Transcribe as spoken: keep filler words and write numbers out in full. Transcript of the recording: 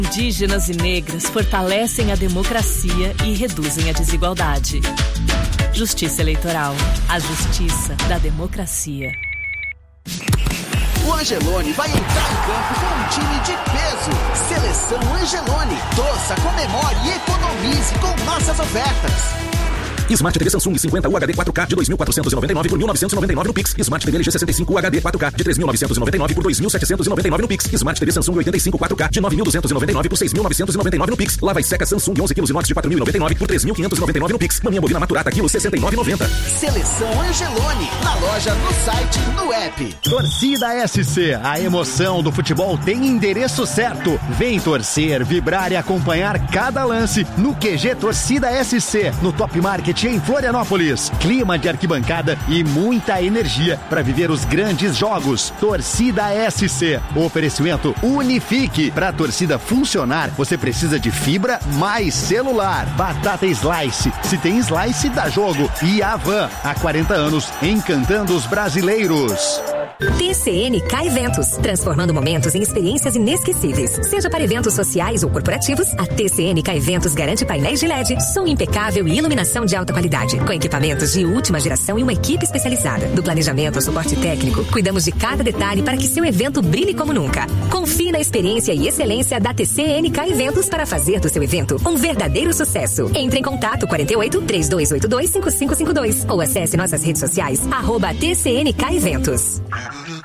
Indígenas e negras fortalecem a democracia e reduzem a desigualdade. Justiça Eleitoral. A justiça da democracia. O Angelone vai entrar em campo com um time de peso. Seleção Angelone. Torça, comemore e economize com nossas ofertas. Smart T V Samsung cinquenta U H D quatro K de dois mil quatrocentos e noventa e nove por mil novecentos e noventa e nove no Pix. Smart T V L G sessenta e cinco U H D quatro K de três mil novecentos e noventa e nove por dois mil setecentos e noventa e nove no Pix. Smart T V Samsung oitenta e cinco quatro K de nove mil duzentos e noventa e nove por seis mil novecentos e noventa e nove no Pix. Lava e seca Samsung onze quilos inox de quatro mil e noventa e nove por três mil quinhentos e noventa e nove no Pix. Maminha bovina maturata quilo sessenta e nove e noventa. Seleção Angelone. Na loja, no site, no app. Torcida S C. A emoção do futebol tem endereço certo. Vem torcer, vibrar e acompanhar cada lance no Q G Torcida S C. No Top Market em Florianópolis. Clima de arquibancada e muita energia para viver os grandes jogos. Torcida S C. Oferecimento Unifique. Para a torcida funcionar, você precisa de fibra mais celular. Batata Slice. Se tem Slice, dá jogo. E Avan. Há quarenta anos, encantando os brasileiros. T C N K Eventos, transformando momentos em experiências inesquecíveis. Seja para eventos sociais ou corporativos, a T C N K Eventos garante painéis de L E D, som impecável e iluminação de alta qualidade, com equipamentos de última geração e uma equipe especializada. Do planejamento ao suporte técnico, cuidamos de cada detalhe para que seu evento brilhe como nunca. Confie na experiência e excelência da T C N K Eventos para fazer do seu evento um verdadeiro sucesso. Entre em contato quarenta e oito, trinta e dois oitenta e dois, cinquenta e cinco cinquenta e dois ou acesse nossas redes sociais, arroba T C N K Eventos.